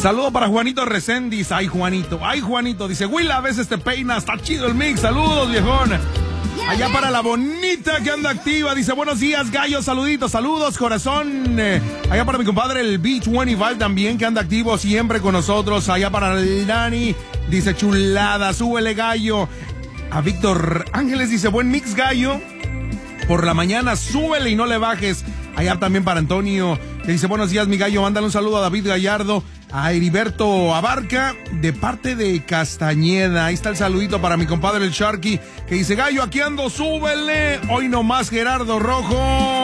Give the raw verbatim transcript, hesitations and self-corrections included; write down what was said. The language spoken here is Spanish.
Saludo para Juanito Reséndiz. Ay, Juanito, ay, Juanito. Dice, Will, a veces te peinas, está chido el mix. Saludos, viejón. Allá para la bonita que anda activa. Dice, buenos días, gallo, saluditos, saludos, corazón. Eh, allá para mi compadre, el B veinticinco también, que anda activo siempre con nosotros. Allá para el Dani, dice, chulada, súbele, gallo. A Víctor Ángeles dice, buen mix, gallo. Por la mañana, súbele y no le bajes. Allá también para Antonio, que dice, buenos días, mi gallo. Mándale un saludo a David Gallardo, a Heriberto Abarca, de parte de Castañeda. Ahí está el saludito para mi compadre el Sharky, que dice, gallo, aquí ando, súbele. Hoy nomás Gerardo Rojo.